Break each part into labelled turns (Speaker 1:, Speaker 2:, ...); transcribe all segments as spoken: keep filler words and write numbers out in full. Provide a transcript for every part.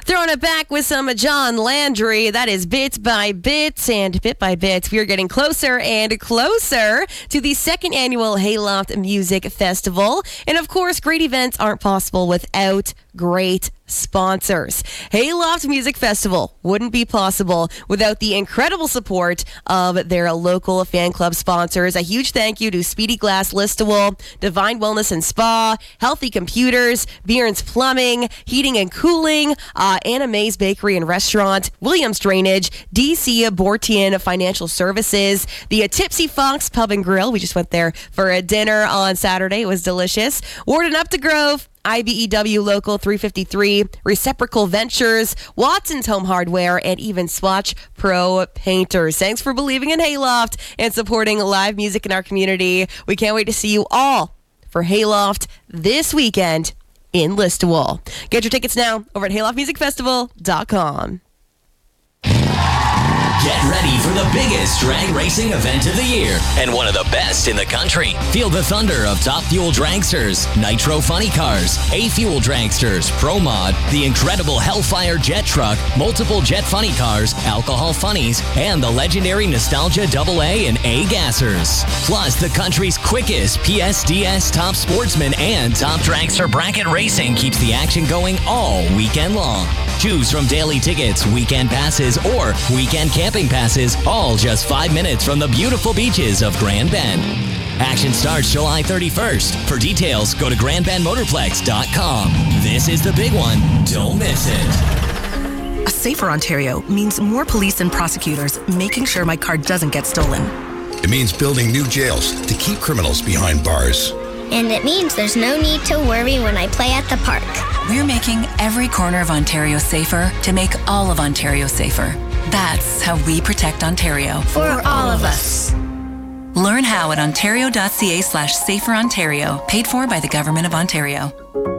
Speaker 1: Throwing it back with some John Landry. That is Bit by Bit. And bit by bit, we are getting closer and closer to the second annual Hayloft Music Festival. And of course, great events aren't possible without great sponsors. Hayloft Music Festival wouldn't be possible without the incredible support of their local fan club sponsors. A huge thank you to Speedy Glass Listowel, Divine Wellness and Spa, Healthy Computers, Bjorn's Plumbing, Heating and Cooling, uh, Anna May's Bakery and Restaurant, Williams Drainage, D C Bortian Financial Services, the uh, Tipsy Fox Pub and Grill. We just went there for a dinner on Saturday. It was delicious. Warden Up to Grove, I B E W Local three fifty-three, Reciprocal Ventures, Watson's Home Hardware, and even Swatch Pro Painters. Thanks for believing in Hayloft and supporting live music in our community. We can't wait to see you all for Hayloft this weekend in Listowel. Get your tickets now over at hayloft music festival dot com.
Speaker 2: Get ready for the biggest drag racing event of the year and one of the best in the country. Feel the thunder of Top Fuel Dragsters, Nitro Funny Cars, A-Fuel Dragsters, Pro Mod, the incredible Hellfire Jet Truck, multiple Jet Funny Cars, Alcohol Funnies, and the legendary Nostalgia double A and A Gassers. Plus, the country's quickest P S D S Top Sportsman and Top Dragster Bracket Racing keeps the action going all weekend long. Choose from daily tickets, weekend passes, or weekend camping passes, all just five minutes from the beautiful beaches of Grand Bend. Action starts July thirty-first. For details, go to grand bend motorplex dot com. This is the big one. Don't miss it.
Speaker 3: A safer Ontario means more police and prosecutors making sure my car doesn't get stolen.
Speaker 4: It means building new jails to keep criminals behind bars.
Speaker 5: And it means there's no need to worry when I play at the park.
Speaker 6: We're making every corner of Ontario safer to make all of Ontario safer. That's how we protect Ontario.
Speaker 5: For all of us.
Speaker 6: Learn how at ontario.ca slash safer Ontario. Paid for by the Government of Ontario.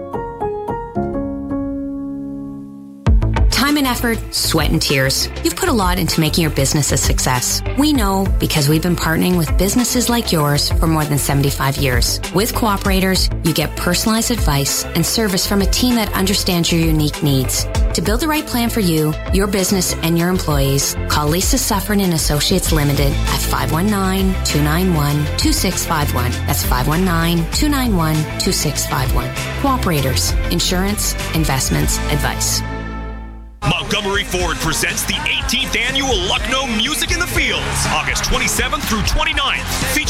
Speaker 7: Time and effort, sweat and tears. You've put a lot into making your business a success. We know because we've been partnering with businesses like yours for more than seventy-five years. With Cooperators, you get personalized advice and service from a team that understands your unique needs. To build the right plan for you, your business, and your employees, call Lisa Suffern and Associates Limited at five one nine, two nine one, two six five one. That's five one nine, two nine one, two six five one. Cooperators. Insurance, investments, advice.
Speaker 8: Montgomery Ford presents the eighteenth Annual Lucknow Music in the Fields, August twenty-seventh through twenty-ninth, featuring